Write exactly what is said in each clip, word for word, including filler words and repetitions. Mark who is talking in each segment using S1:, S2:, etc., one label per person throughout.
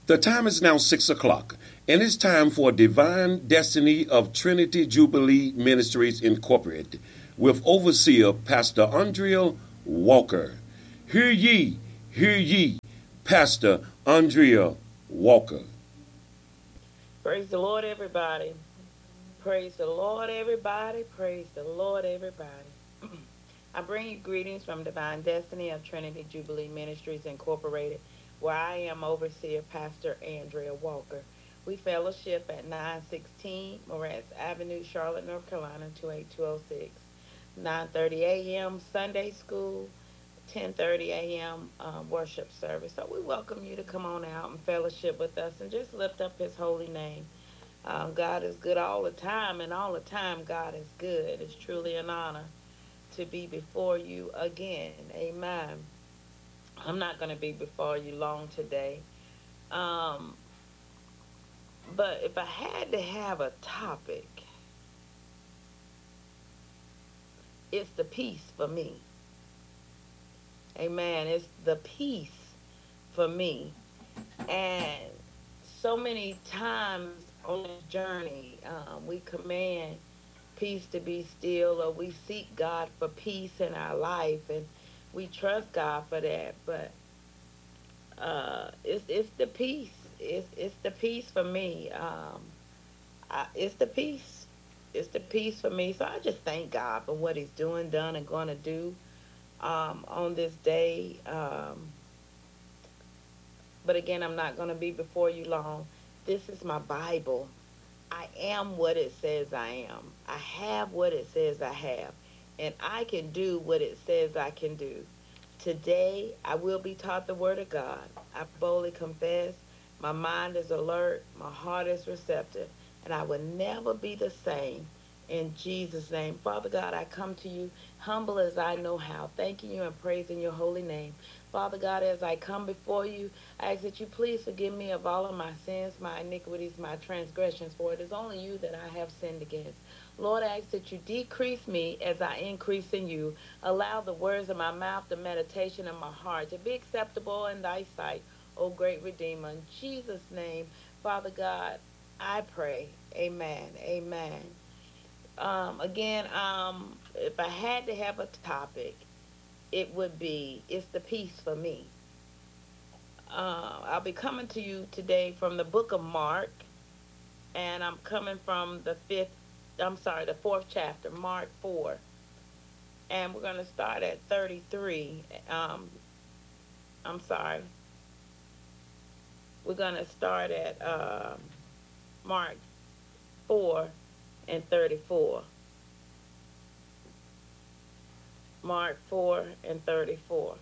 S1: The time is now six o'clock, and it's time for Divine Destiny of Trinity Jubilee Ministries Incorporated with Overseer Pastor Andrea Walker. Hear ye, hear ye, Pastor Andrea Walker.
S2: Praise the Lord, everybody. Praise the Lord, everybody. Praise the Lord, everybody. I bring you greetings from Divine Destiny of Trinity Jubilee Ministries Incorporated, where I am Overseer Pastor Andrea Walker. We fellowship at nine sixteen Moretz Avenue, Charlotte, North Carolina, two eight two oh six. nine thirty a.m. Sunday school, ten thirty a.m. Um, worship service. So we welcome you to come on out and fellowship with us and just lift up his holy name. Um, God is good all the time, and all the time God is good. It's truly an honor to be before you again. Amen. I'm not going to be before you long today. Um, but if I had to have a topic, it's the peace for me. Amen. It's the peace for me. And so many times on this journey, um, we command peace to be still, or we seek God for peace in our life, and we trust God for that. But uh, it's it's the peace. It's it's the peace for me. Um, I, it's the peace. It's the peace for me. So I just thank God for what He's doing, done, and going to do um, on this day. Um, but again, I'm not going to be before you long. This is my Bible. I am what it says I am. I have what it says I have. And I can do what it says I can do. Today, I will be taught the Word of God. I boldly confess. My mind is alert. My heart is receptive. And I will never be the same. In Jesus' name. Father God, I come to you humble as I know how, thanking you and praising your holy name. Father God, as I come before you, I ask that you please forgive me of all of my sins, my iniquities, my transgressions, for it is only you that I have sinned against. Lord, I ask that you decrease me as I increase in you. Allow the words of my mouth, the meditation of my heart to be acceptable in thy sight, O great Redeemer. In Jesus' name, Father God, I pray. Amen. Amen. Um, again, um, if I had to have a topic, it would be, it's the peace for me. Uh, I'll be coming to you today from the book of Mark, and I'm coming from the fifth, I'm sorry, the fourth chapter, Mark four. And we're going to start at thirty-three. Um, I'm sorry. We're going to start at uh, Mark four and thirty-four. Mark four and thirty-four.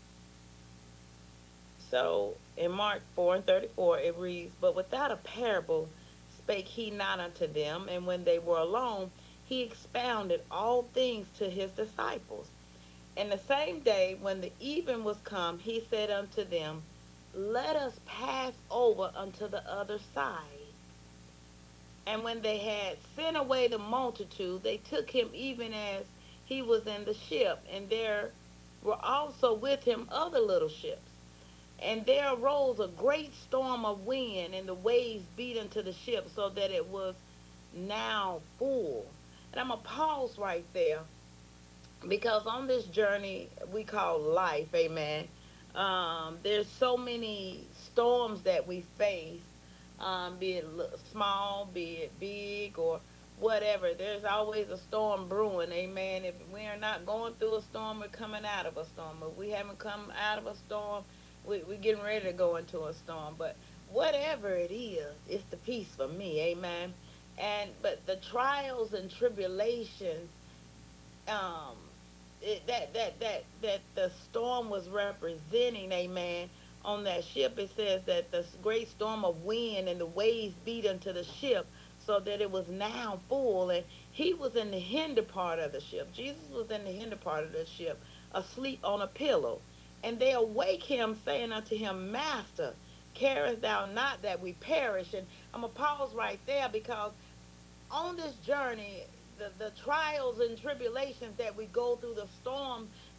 S2: So in Mark four and thirty-four, it reads, "But without a parable spake he not unto them, and when they were alone, he expounded all things to his disciples. And the same day, when the even was come, he said unto them, Let us pass over unto the other side. And when they had sent away the multitude, they took him even as he was in the ship, and there were also with him other little ships. And there arose a great storm of wind, and the waves beat into the ship, so that it was now full." And I'm going to pause right there, because on this journey we call life, amen, um, there's so many storms that we face, um, be it small, be it big, or whatever. There's always a storm brewing, amen. If we are not going through a storm, we're coming out of a storm. If we haven't come out of a storm, we, we're getting ready to go into a storm. But whatever it is, it's the peace for me, amen. And but the trials and tribulations, um, it, that that that that the storm was representing, amen. On that ship, it says that the great storm of wind and the waves beat into the ship, so that it was now full. And he was in the hinder part of the ship. Jesus was in the hinder part of the ship, asleep on a pillow. And they awake him, saying unto him, Master, carest thou not that we perish? And I'm going to pause right there, because on this journey, the, the trials and tribulations that we go through, the storms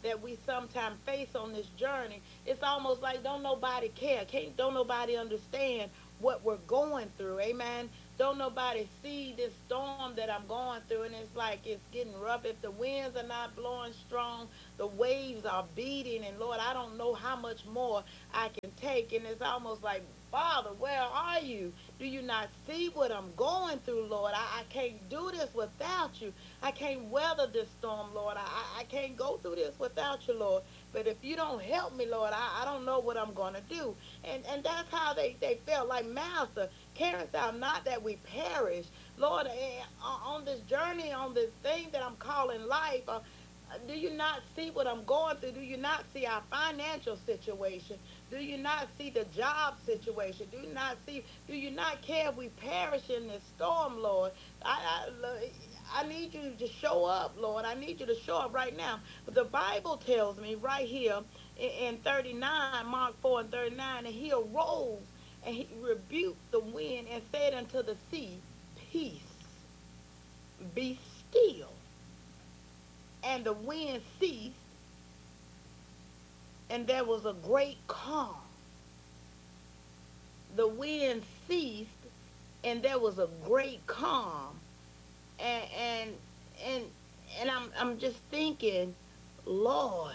S2: that we sometimes face on this journey. It's almost like don't nobody care. Can't don't nobody understand what we're going through. Amen. Don't nobody see this storm that I'm going through, and it's like it's getting rough. If the winds are not blowing strong, the waves are beating, and Lord, I don't know how much more I can take. And it's almost like, Father, where are you? Do you not see what I'm going through, Lord? I, I can't do this without you. I can't weather this storm, Lord. I, I can't go through this without you, Lord. But if you don't help me, Lord, I, I don't know what I'm going to do. And and that's how they, they felt like, Master, carest thou not that we perish? Lord, eh, on this journey, on this thing that I'm calling life, uh, do you not see what I'm going through? Do you not see our financial situation? Do you not see the job situation? Do you not see, do you not care if we perish in this storm, Lord? I, I, I need you to show up, Lord. I need you to show up right now. But the Bible tells me right here in, in thirty-nine, Mark four and thirty-nine, and he arose and he rebuked the wind and said unto the sea, Peace, be still. And the wind ceased, and there was a great calm. The wind ceased, and there was a great calm. And and and and I'm I'm just thinking, Lord,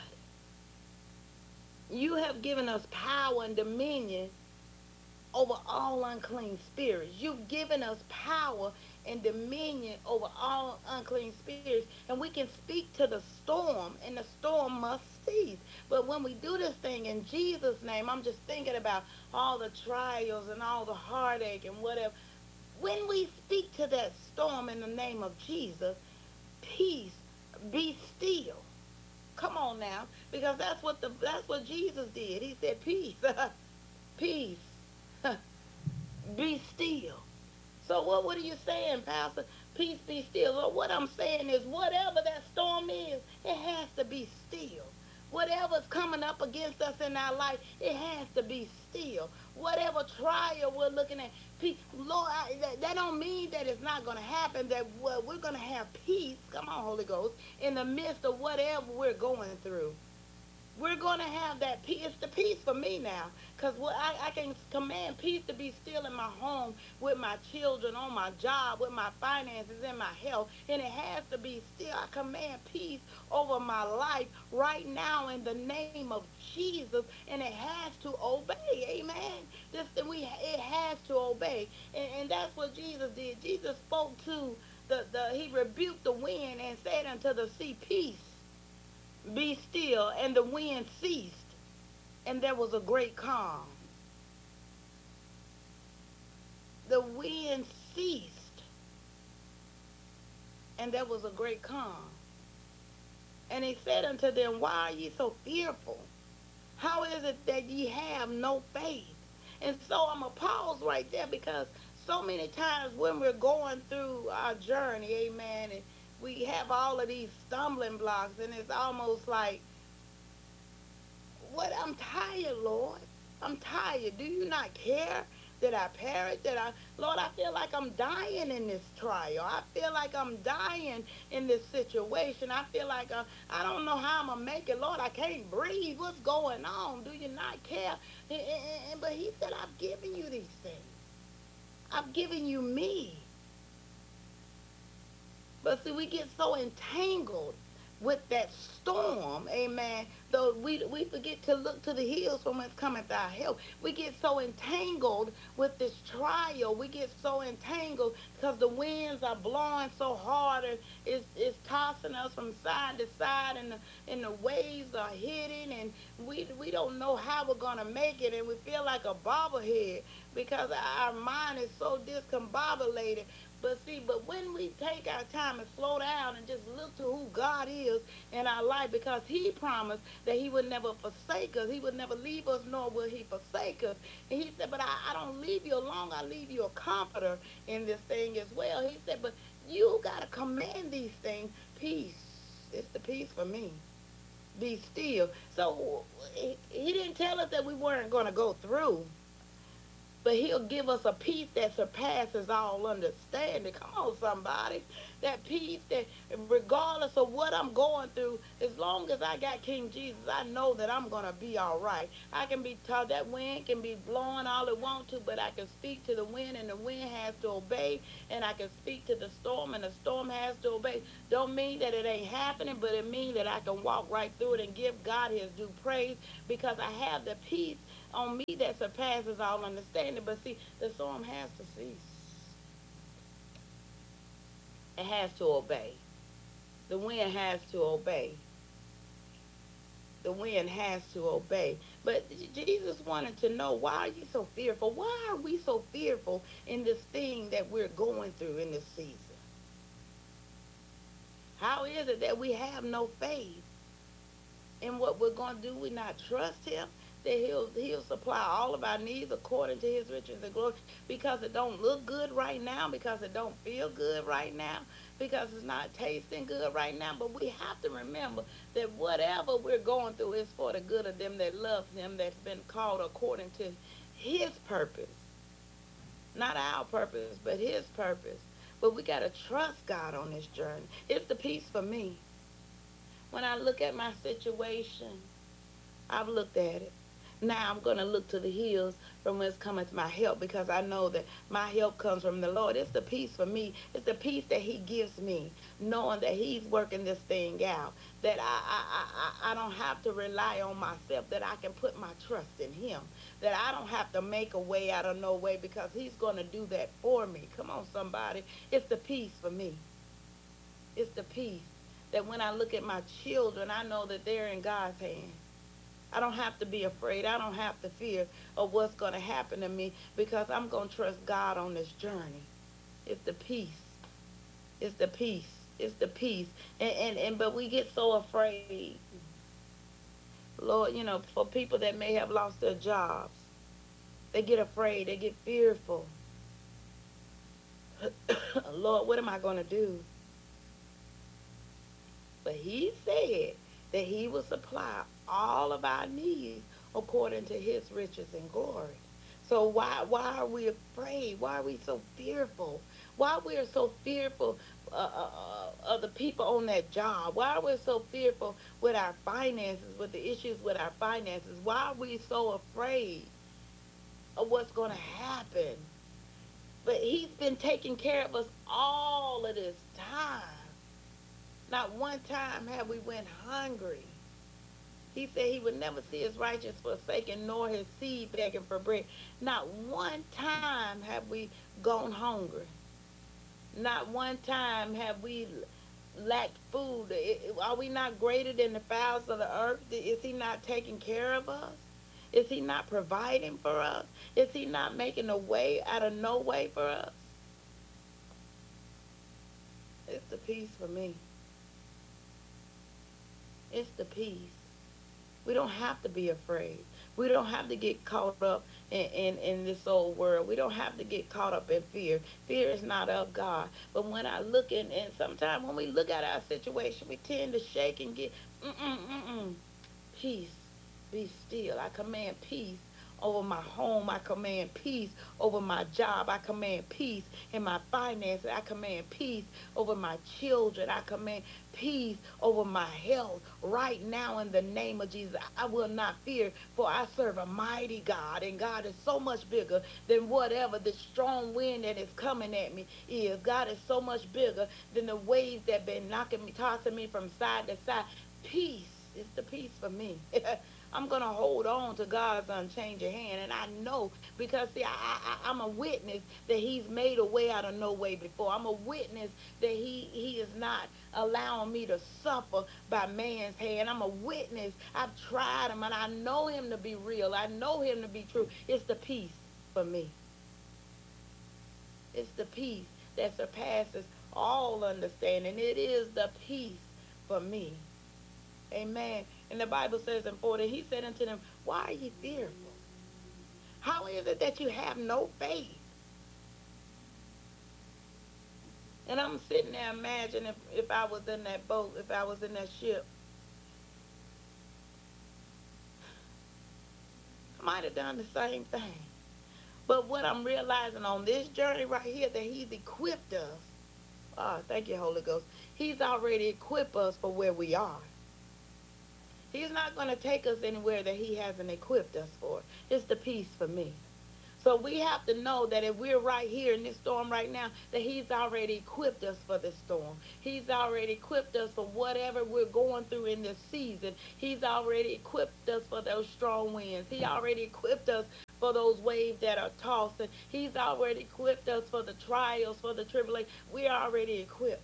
S2: you have given us power and dominion over all unclean spirits. You've given us power and dominion over all unclean spirits. And we can speak to the storm, and the storm must cease. But when we do this thing in Jesus' name, I'm just thinking about all the trials and all the heartache and whatever. When we speak to that storm in the name of Jesus, peace, be still. Come on now, because that's what the that's what Jesus did. He said, peace, peace. Be still. So what, what are you saying, Pastor? Peace, be still. Well, what I'm saying is whatever that storm is, it has to be still. Whatever's coming up against us in our life, it has to be still. Whatever trial we're looking at, peace, Lord, I, that, that don't mean that it's not going to happen, that well, we're going to have peace, come on, Holy Ghost, in the midst of whatever we're going through. We're going to have that peace. It's the peace for me now. Because I, I can command peace to be still in my home, with my children, on my job, with my finances, in my health. And it has to be still. I command peace over my life right now in the name of Jesus. And it has to obey. Amen. This we It has to obey. And, and that's what Jesus did. Jesus spoke to the, the, he rebuked the wind and said unto the sea, peace, be still, and the wind ceased, and there was a great calm. The wind ceased, and there was a great calm. And he said unto them, why are ye so fearful? How is it that ye have no faith? And so I'm going to pause right there, because so many times when we're going through our journey, amen, and we have all of these stumbling blocks, and it's almost like, what? I'm tired, Lord. I'm tired. Do you not care that I perish? That I, Lord, I feel like I'm dying in this trial. I feel like I'm dying in this situation. I feel like uh, I don't know how I'm going to make it. Lord, I can't breathe. What's going on? Do you not care? And, and, and, but he said, I've given you these things. I've given you me. But see, we get so entangled with that storm, amen, though we we forget to look to the hills from whence cometh our help. We get so entangled with this trial. We get so entangled because the winds are blowing so hard, and it's, it's tossing us from side to side, and the, and the waves are hitting, and we, we don't know how we're going to make it, and we feel like a bobblehead because our mind is so discombobulated. But see, but when we take our time and slow down and just look to who God is in our life, because he promised that he would never forsake us. He would never leave us, nor will he forsake us. And he said, but I, I don't leave you alone. I leave you a comforter in this thing as well. He said, but you got to command these things. Peace. It's the peace for me. Be still. So he, he didn't tell us that we weren't going to go through. But he'll give us a peace that surpasses all understanding. Come on, somebody. That peace that regardless of what I'm going through, as long as I got King Jesus, I know that I'm going to be all right. I can be taught that wind can be blowing all it wants to, but I can speak to the wind and the wind has to obey. And I can speak to the storm and the storm has to obey. Don't mean that it ain't happening, but it means that I can walk right through it and give God his due praise because I have the peace on me that surpasses all understanding. But see, the storm has to cease. It has to obey. The wind has to obey. The wind has to obey. But Jesus wanted to know, why are you so fearful? Why are we so fearful in this thing that we're going through in this season? How is it that we have no faith in what we're going to do? We not trust him that he'll he'll supply all of our needs according to his riches and glory, because it don't look good right now, because it don't feel good right now, because it's not tasting good right now. But we have to remember that whatever we're going through is for the good of them that love him, that's been called according to his purpose. Not our purpose, but his purpose. But we got to trust God on this journey. It's the peace for me. When I look at my situation, I've looked at it. Now I'm going to look to the hills from whence cometh my help, because I know that my help comes from the Lord. It's the peace for me. It's the peace that he gives me, knowing that he's working this thing out, that I, I, I, I don't have to rely on myself, that I can put my trust in him, that I don't have to make a way out of no way, because he's going to do that for me. Come on, somebody. It's the peace for me. It's the peace that when I look at my children, I know that they're in God's hands. I don't have to be afraid. I don't have to fear of what's going to happen to me, because I'm going to trust God on this journey. It's the peace. It's the peace. It's the peace. And, and, and but we get so afraid. Lord, you know, for people that may have lost their jobs, they get afraid. They get fearful. Lord, what am I going to do? But he said that he will supply all of our needs according to his riches and glory. So why why are we afraid? Why are we so fearful? Why we are so fearful uh, uh, uh, of the people on that job? Why are we so fearful with our finances, with the issues with our finances? Why are we so afraid of what's going to happen? But he's been taking care of us all of this time. Not one time have we went hungry. He said he would never see his righteous forsaken, nor his seed begging for bread. Not one time have we gone hungry. Not one time have we lacked food. Are we not greater than the fowls of the earth? Is he not taking care of us? Is he not providing for us? Is he not making a way out of no way for us? It's the peace for me. It's the peace. We don't have to be afraid. We don't have to get caught up in, in, in this old world. We don't have to get caught up in fear. Fear is not of God. But when I look in, and sometimes when we look at our situation, we tend to shake and get, mm-mm, mm-mm. Peace, be still. I command peace over my home. I command peace over my job. I command peace in my finances. I command peace over my children. I command peace over my health right now in the name of Jesus. I will not fear, for I serve a mighty God, and God is so much bigger than whatever the strong wind that is coming at me is. God is so much bigger than the waves that been knocking me, tossing me from side to side. Peace is the peace for me. I'm going to hold on to God's unchanging hand. And I know, because see, I, I, I'm a witness that he's made a way out of no way before. I'm a witness that he, he is not allowing me to suffer by man's hand. I'm a witness. I've tried him and I know him to be real. I know him to be true. It's the peace for me. It's the peace that surpasses all understanding. It is the peace for me. Amen. And the Bible says in forty, he said unto them, why are ye fearful? How is it that you have no faith? And I'm sitting there imagining if, if I was in that boat, if I was in that ship. I might have done the same thing. But what I'm realizing on this journey right here, that he's equipped us. Ah, thank you, Holy Ghost. He's already equipped us for where we are. He's not going to take us anywhere that he hasn't equipped us for. It's the peace for me. So we have to know that if we're right here in this storm right now, that he's already equipped us for this storm. He's already equipped us for whatever we're going through in this season. He's already equipped us for those strong winds. He already equipped us for those waves that are tossing. He's already equipped us for the trials, for the tribulation. We are already equipped.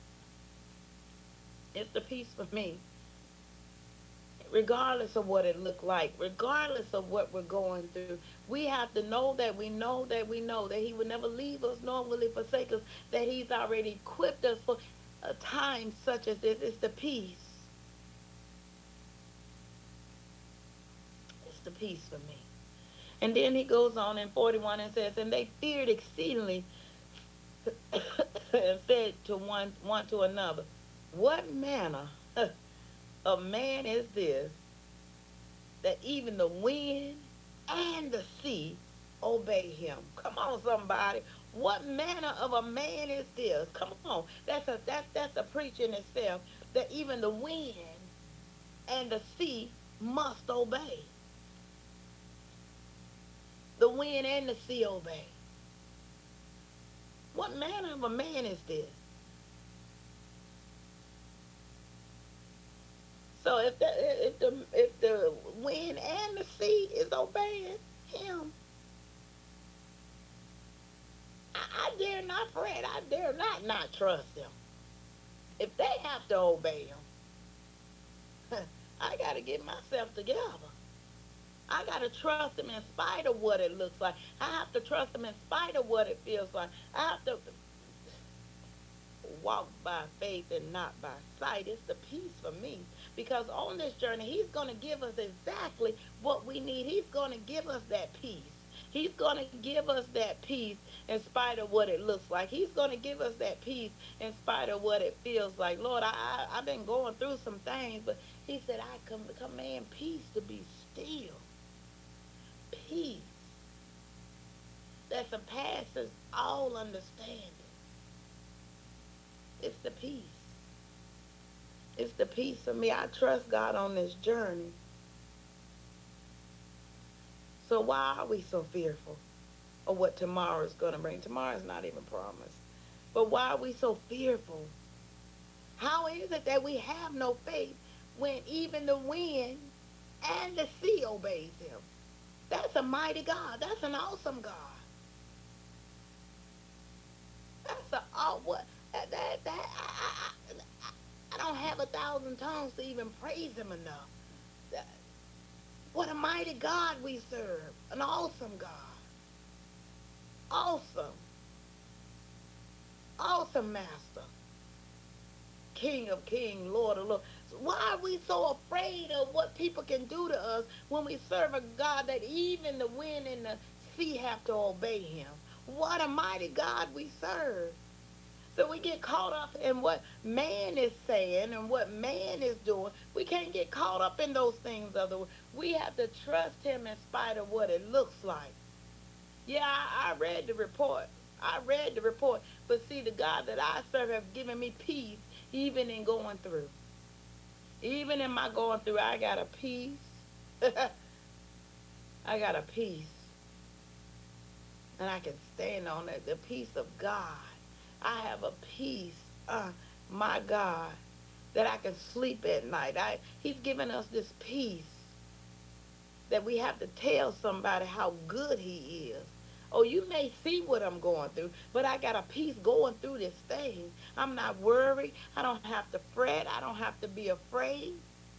S2: It's the peace for me. Regardless of what it looked like, regardless of what we're going through, we have to know that we know that we know that he will never leave us, nor will he forsake us, that he's already equipped us for a time such as this. It's the peace. It's the peace for me. And then he goes on in forty-one and says, and they feared exceedingly and said to one, one to another, what manner of man is this, that even the wind and the sea obey him? Come on, somebody. What manner of a man is this? Come on. That's a that's that's a preach in itself. That even the wind and the sea must obey. The wind and the sea obey. What manner of a man is this? So if the if the if the wind and the sea is obeying him, I, I dare not fret. I dare not not trust him. If they have to obey him, I got to get myself together. I got to trust him in spite of what it looks like. I have to trust him in spite of what it feels like. I have to walk by faith and not by sight. It's the peace for me. Because on this journey, he's going to give us exactly what we need. He's going to give us that peace. He's going to give us that peace in spite of what it looks like. He's going to give us that peace in spite of what it feels like. Lord, I, I, I've been going through some things, but he said, I com- command peace to be still. Peace that surpasses all understanding. It's the peace. It's the peace for me. I trust God on this journey. So why are we so fearful of what tomorrow is going to bring? Tomorrow is not even promised. But why are we so fearful? How is it that we have no faith when even the wind and the sea obeys him? That's a mighty God. That's an awesome God. That's a oh, what that that, that I, I, I don't have a thousand tongues to even praise him enough. That, what a mighty God we serve. An awesome God. Awesome. Awesome Master. King of kings, Lord of lords. Why are we so afraid of what people can do to us when we serve a God that even the wind and the sea have to obey him? What a mighty God we serve. So we get caught up in what man is saying and what man is doing. We can't get caught up in those things of the world. We have to trust him in spite of what it looks like. Yeah, I, I read the report. I read the report. But see, the God that I serve has given me peace even in going through. Even in my going through, I got a peace. I got a peace. And I can stand on it. The peace of God. I have a peace, uh, my God, that I can sleep at night. I, he's given us this peace that we have to tell somebody how good he is. Oh, you may see what I'm going through, but I got a peace going through this thing. I'm not worried. I don't have to fret. I don't have to be afraid.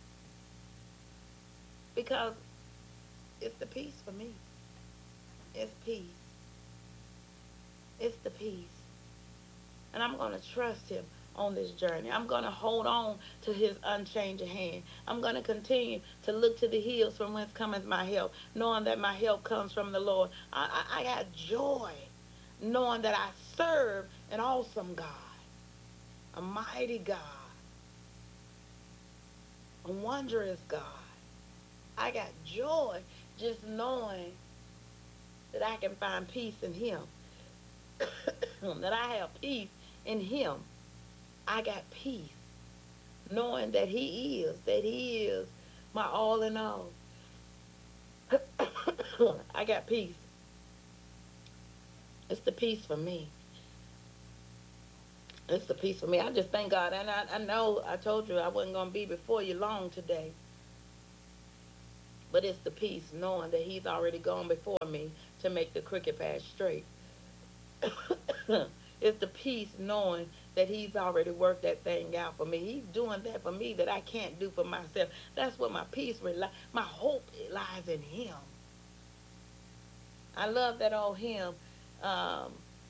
S2: Because it's the peace for me. It's peace. It's the peace. And I'm going to trust him on this journey. I'm going to hold on to his unchanging hand. I'm going to continue to look to the hills from whence cometh my help, knowing that my help comes from the Lord. I, I, I got joy knowing that I serve an awesome God, a mighty God, a wondrous God. I got joy just knowing that that I can find peace in him. That I have peace in him. I got peace knowing that he is, that he is my all in all. I got peace. It's the peace for me. It's the peace for me. I just thank God. And I, I know I told you I wasn't going to be before you long today. But it's the peace knowing that he's already gone before me to make the crooked path straight. It's the peace knowing that he's already worked that thing out for me. He's doing that for me that I can't do for myself. That's what my peace rely. My hope lies in him. I love that old hymn. Um,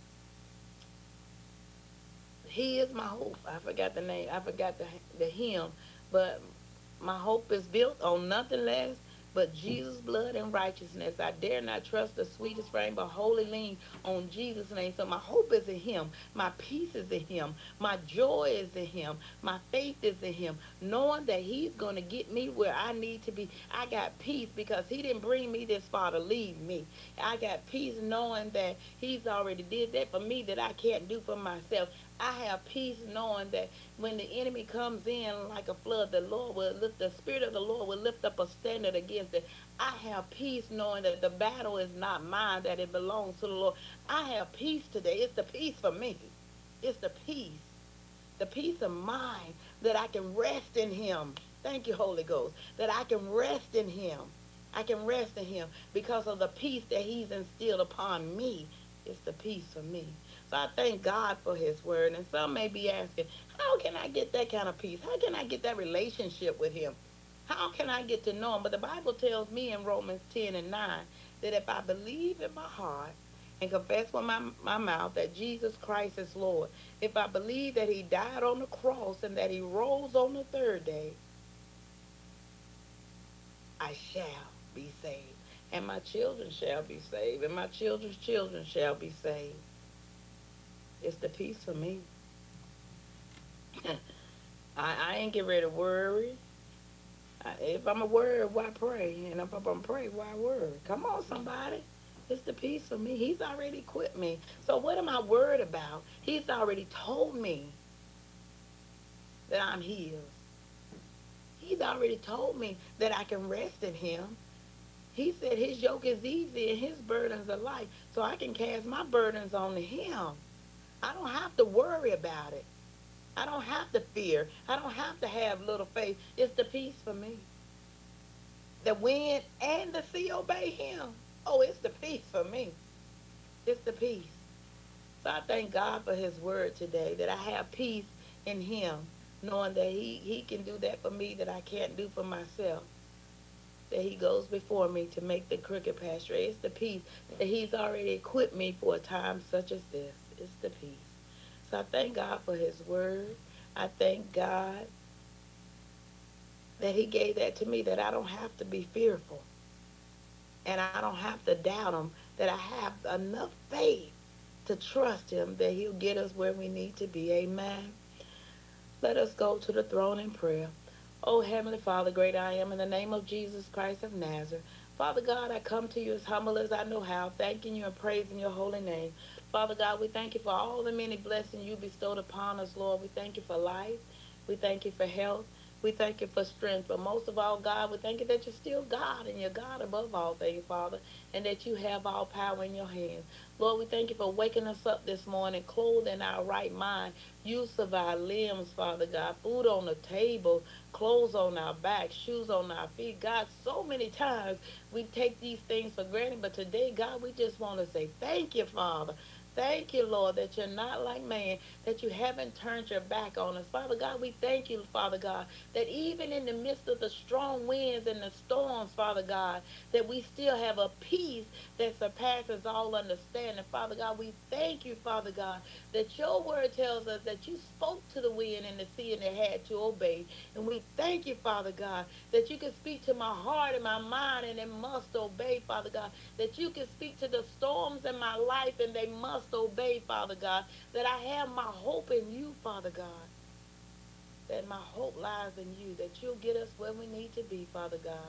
S2: he is my hope. I forgot the name. I forgot the the hymn, but my hope is built on nothing less but Jesus' blood and righteousness. I dare not trust the sweetest frame, but wholly lean on Jesus' name. So my hope is in him. My peace is in him. My joy is in him. My faith is in him. Knowing that he's going to get me where I need to be. I got peace because he didn't bring me this far to leave me. I got peace knowing that he's already did that for me that I can't do for myself. I have peace knowing that when the enemy comes in like a flood, the Lord will lift, the Spirit of the Lord will lift up a standard against it. I have peace knowing that the battle is not mine, that it belongs to the Lord. I have peace today. It's the peace for me. It's the peace. The peace of mind that I can rest in him. Thank you, Holy Ghost. That I can rest in him. I can rest in him because of the peace that he's instilled upon me. It's the peace for me. So I thank God for his word. And some may be asking, how can I get that kind of peace? How can I get that relationship with him? How can I get to know him? But the Bible tells me in Romans ten and nine that if I believe in my heart and confess with my, my mouth that Jesus Christ is Lord, if I believe that he died on the cross and that he rose on the third day, I shall be saved. And my children shall be saved. And my children's children shall be saved. It's the peace for me. I, I ain't get ready to worry. I, if I'm a worry, why pray? And if I'm a pray, why worry? Come on, somebody. It's the peace for me. He's already equipped me. So what am I worried about? He's already told me that I'm his. He's already told me that I can rest in him. He said his yoke is easy and his burdens are light. So I can cast my burdens on him. I don't have to worry about it. I don't have to fear. I don't have to have little faith. It's the peace for me. The wind and the sea obey him. Oh, it's the peace for me. It's the peace. So I thank God for his word today, that I have peace in him, knowing that he, he can do that for me that I can't do for myself. That he goes before me to make the crooked path straight. It's the peace that he's already equipped me for a time such as this. It's the peace. So I thank God for his word. I thank God that he gave that to me, that I don't have to be fearful. And I don't have to doubt him, that I have enough faith to trust him that he'll get us where we need to be. Amen. Let us go to the throne in prayer. Oh, Heavenly Father, great I am, in the name of Jesus Christ of Nazareth. Father God, I come to you as humble as I know how, thanking you and praising your holy name. Father God, we thank you for all the many blessings you bestowed upon us, Lord. We thank you for life. We thank you for health. We thank you for strength. But most of all, God, we thank you that you're still God and you're God above all things, Father, and that you have all power in your hands. Lord, we thank you for waking us up this morning, clothed in our right mind, use of our limbs, Father God, food on the table, clothes on our back, shoes on our feet. God, so many times we take these things for granted, but today, God, we just want to say thank you, Father. Thank you, Lord, that you're not like man, that you haven't turned your back on us. Father God, we thank you, Father God, that even in the midst of the strong winds and the storms, Father God, that we still have a peace that surpasses all understanding. Father God, we thank you, Father God, that your word tells us that you spoke to the wind and the sea and they had to obey. And we thank you, Father God, that you can speak to my heart and my mind and it must obey, Father God, that you can speak to the storms in my life and they must obey, Father God, that I have my hope in you, Father God, that my hope lies in you, that you'll get us where we need to be, Father God.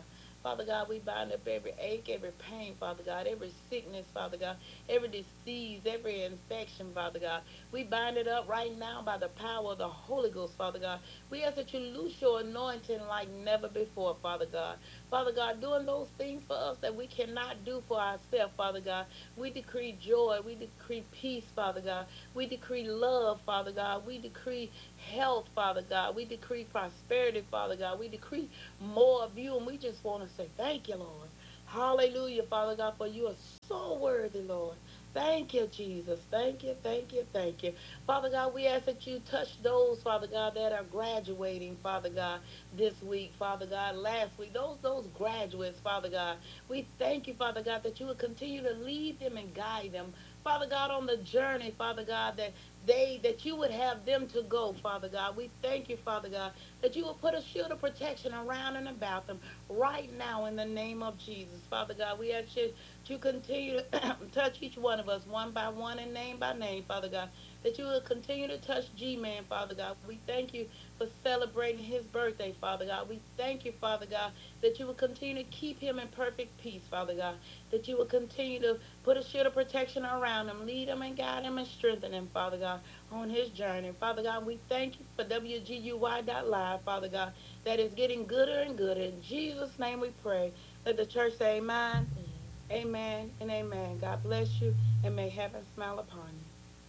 S2: Father God, we bind up every ache, every pain, Father God, every sickness, Father God, every disease, every infection, Father God. We bind it up right now by the power of the Holy Ghost, Father God. We ask that you loose your anointing like never before, Father God. Father God, doing those things for us that we cannot do for ourselves, Father God. We decree joy. We decree peace, Father God. We decree love, Father God. We decree health, Father God. We decree prosperity, Father God. We decree more of you, and we just want to say thank you, Lord. Hallelujah, Father God, for you are so worthy, Lord. Thank you, Jesus. Thank you, thank you, thank you. Father God, we ask that you touch those, Father God, that are graduating, Father God, this week, Father God, last week. Those those graduates, Father God. We thank you, Father God, that you would continue to lead them and guide them, Father God, on the journey, Father God, that they that you would have them to go, Father God. We thank you, Father God, that you will put a shield of protection around and about them right now in the name of Jesus. Father God, we ask you to continue to touch each one of us one by one and name by name, Father God, that you will continue to touch G-Man, Father God. We thank you for celebrating his birthday, Father God. We thank you, Father God, that you will continue to keep him in perfect peace, Father God, that you will continue to put a shield of protection around him, lead him and guide him and strengthen him, Father God, on his journey. Father God, we thank you for W G U Y dot live, Father God, that is getting gooder and gooder. In Jesus' name we pray. Let the church say amen, amen, and amen. God bless you, and may heaven smile upon you.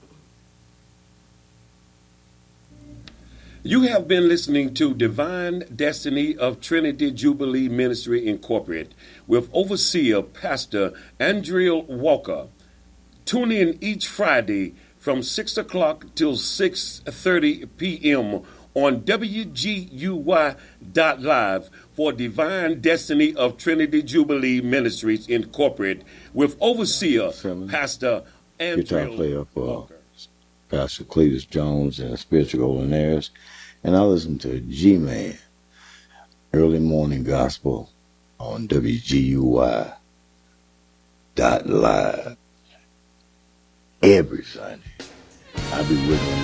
S1: You have been listening to Divine Destiny of Trinity Jubilee Ministry Incorporated with Overseer Pastor Andrea Walker. Tune in each Friday from six o'clock till six thirty p.m. on W G U Y dot live for Divine Destiny of Trinity Jubilee Ministries Incorporated with Overseer Pastor Andrea Walker.
S3: Pastor Cletus Jones and Spiritual Golden Heirs, and I listen to G-Man Early Morning Gospel on W G U Y dot live every Sunday. I'll be with them